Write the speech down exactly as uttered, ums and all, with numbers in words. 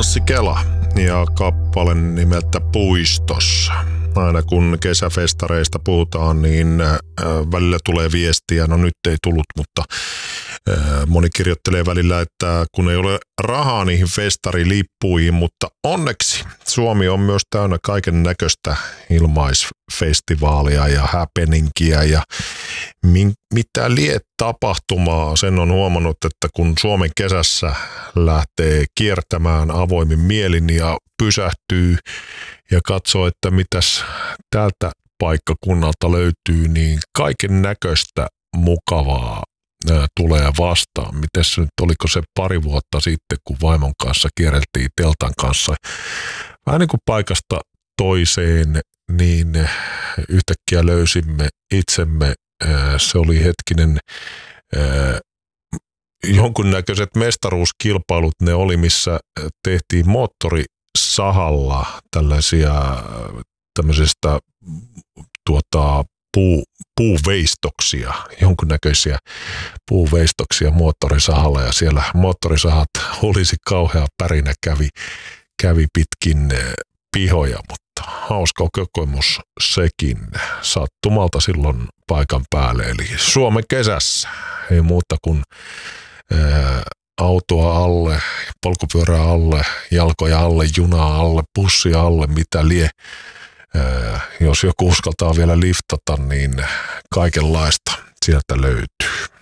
Anssi Kela ja kappale nimeltä Puistossa. Aina kun kesäfestareista puhutaan, niin äh, välillä tulee viestiä, no nyt ei tullut, mutta äh, moni kirjoittelee välillä, että kun ei ole rahaa niihin festarilippuihin, mutta onneksi Suomi on myös täynnä kaiken näköistä ilmaisfestivaalia ja happeningia ja min, mitä lie tapahtumaa. Sen on huomannut, että kun Suomen kesässä lähtee kiertämään avoimin mielin ja pysähtyy ja katsoo, että mitäs tältä paikkakunnalta löytyy, niin kaiken näköistä mukavaa ää, tulee vastaan. Mites nyt, oliko se pari vuotta sitten, kun vaimon kanssa kierreltiin teltan kanssa vähän niin kuin paikasta toiseen, niin yhtäkkiä löysimme itsemme, ää, se oli hetkinen ää, jonkunnäköiset mestaruuskilpailut ne oli, missä tehtiin moottorisahalla tällaisia tämmöisestä tuota, puu, puuveistoksia, jonkunnäköisiä puuveistoksia moottorisahalla ja siellä moottorisahat olisi kauhea pärinä kävi, kävi pitkin pihoja, mutta hauska kokemus sekin sattumalta silloin paikan päälle, eli Suomen kesässä ei muuta kuin ää, autoa alle, polkupyörää alle, jalkoja alle, junaa alle, bussia alle, mitä lie. Ää, jos joku uskaltaa vielä liftata, niin kaikenlaista sieltä löytyy.